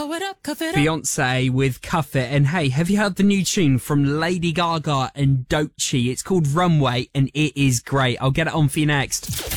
Pull it up, cuff it up. Beyonce with Cuff It. And hey, have you heard the new tune from Lady Gaga and Doechii? It's called Runway and it is great. I'll get it on for you next.